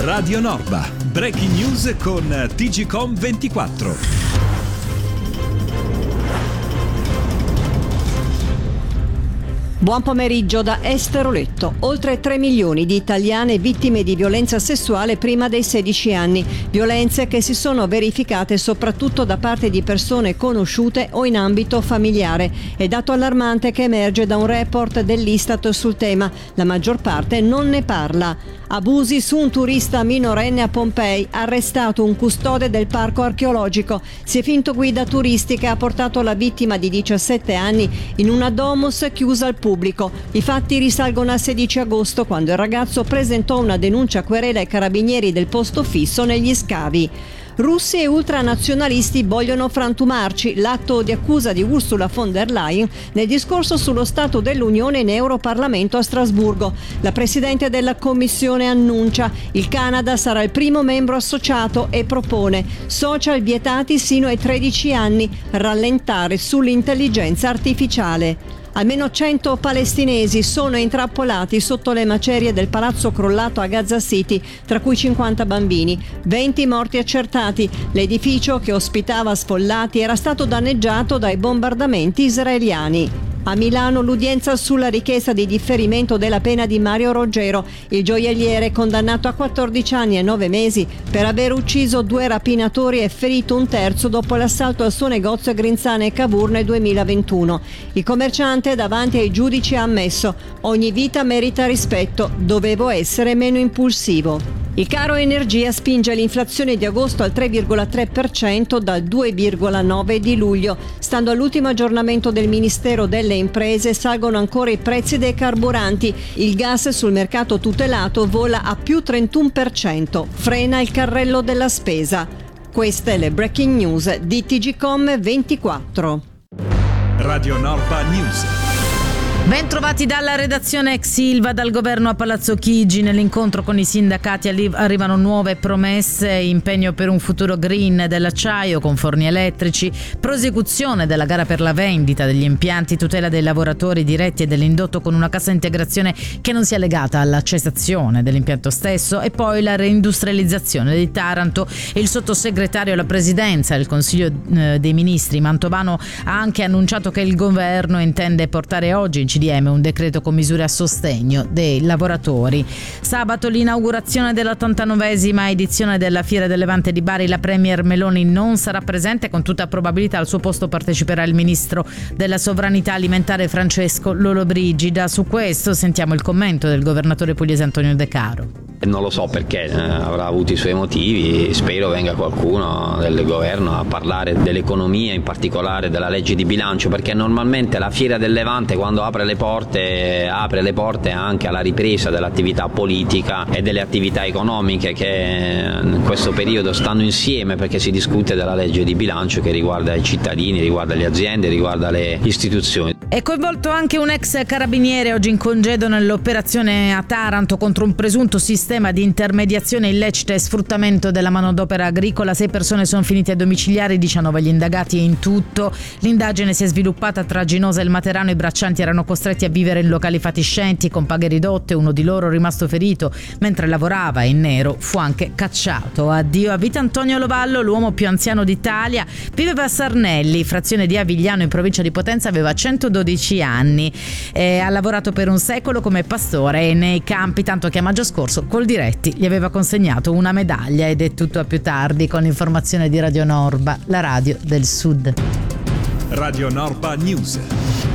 Radio Norba, breaking news con TGcom 24. Buon pomeriggio da Esteroletto. Oltre 3 milioni di italiane vittime di violenza sessuale prima dei 16 anni. Violenze che si sono verificate soprattutto da parte di persone conosciute o in ambito familiare. È dato allarmante che emerge da un report dell'Istat sul tema. La maggior parte non ne parla. Abusi su un turista minorenne a Pompei, arrestato un custode del parco archeologico. Si è finto guida turistica e ha portato la vittima di 17 anni in una domus chiusa al pubblico. I fatti risalgono al 16 agosto, quando il ragazzo presentò una denuncia a querela ai carabinieri del posto fisso negli scavi. Russi e ultranazionalisti vogliono frantumarci, l'atto di accusa di Ursula von der Leyen nel discorso sullo Stato dell'Unione in Europarlamento a Strasburgo. La Presidente della Commissione annuncia: il Canada sarà il primo membro associato e propone social vietati sino ai 13 anni, rallentare sull'intelligenza artificiale. Almeno 100 palestinesi sono intrappolati sotto le macerie del palazzo crollato a Gaza City, tra cui 50 bambini, 20 morti accertati. L'edificio che ospitava sfollati era stato danneggiato dai bombardamenti israeliani. A Milano l'udienza sulla richiesta di differimento della pena di Mario Roggero, il gioielliere condannato a 14 anni e 9 mesi per aver ucciso 2 rapinatori e ferito un terzo dopo l'assalto al suo negozio a Grinzane e Cavour nel 2021. Il commerciante davanti ai giudici ha ammesso: ogni vita merita rispetto, dovevo essere meno impulsivo. Il caro energia spinge l'inflazione di agosto al 3,3% dal 2,9% di luglio. Stando all'ultimo aggiornamento del Ministero delle Imprese, salgono ancora i prezzi dei carburanti. Il gas sul mercato tutelato vola a più 31%. Frena il carrello della spesa. Queste le breaking news di TGcom 24. Radio Norba News. Ben trovati dalla redazione ex Ilva. Dal governo a Palazzo Chigi, nell'incontro con i sindacati arrivano nuove promesse: impegno per un futuro green dell'acciaio con forni elettrici, prosecuzione della gara per la vendita degli impianti, tutela dei lavoratori diretti e dell'indotto con una cassa integrazione che non sia legata alla cessazione dell'impianto stesso, e poi la reindustrializzazione di Taranto. Il sottosegretario alla presidenza del Consiglio dei Ministri Mantovano ha anche annunciato che il governo intende portare oggi in CDM un decreto con misure a sostegno dei lavoratori. Sabato l'inaugurazione dell'89esima edizione della Fiera del Levante di Bari. La premier Meloni non sarà presente, con tutta probabilità al suo posto parteciperà il ministro della sovranità alimentare Francesco Lollobrigida. Su questo sentiamo il commento del governatore pugliese Antonio De Caro. Non lo so perché, avrà avuto i suoi motivi. Spero venga qualcuno del governo a parlare dell'economia, in particolare della legge di bilancio, perché normalmente la Fiera del Levante, quando apre le porte anche alla ripresa dell'attività politica e delle attività economiche che in questo periodo stanno insieme, perché si discute della legge di bilancio che riguarda i cittadini, riguarda le aziende, riguarda le istituzioni. È coinvolto anche un ex carabiniere oggi in congedo nell'operazione a Taranto contro un presunto sistema di intermediazione illecita e sfruttamento della manodopera agricola. 6 persone sono finite a domiciliari, 19 gli indagati in tutto. L'indagine si è sviluppata tra Ginosa e il Materano. I braccianti erano costretti a vivere in locali fatiscenti con paghe ridotte. Uno di loro, rimasto ferito mentre lavorava in nero, fu anche cacciato. Addio a vita Antonio Lovallo, l'uomo più anziano d'Italia. Viveva a Sarnelli, frazione di Avigliano in provincia di Potenza. Aveva 112 anni. Ha lavorato per un secolo come pastore nei campi, tanto che a maggio scorso Coldiretti gli aveva consegnato una medaglia. Ed è tutto a più tardi con l'informazione di Radio Norba, la radio del Sud. Radio Norba News.